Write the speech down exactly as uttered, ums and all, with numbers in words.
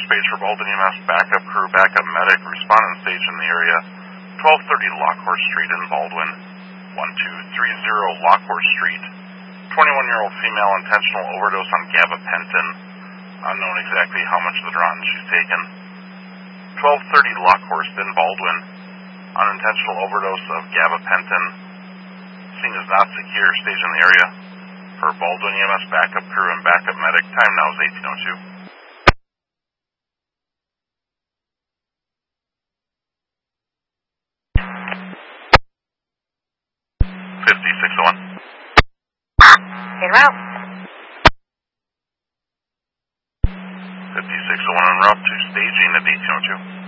Space for Baldwin E M S, backup crew, backup medic, respondent stage in the area, twelve thirty Lockhorse Street in Baldwin, one two three zero Lockhorse Street, twenty-one-year-old female intentional overdose on gabapentin, unknown exactly how much of the draught she's taken. twelve thirty Lockhorse in Baldwin, unintentional overdose of gabapentin, scene is not secure, stage in the area. For Baldwin E M S backup crew and backup medic, time now is eighteen oh two. fifty-six oh one. En route. fifty-six oh one en route to staging at eighteen oh two.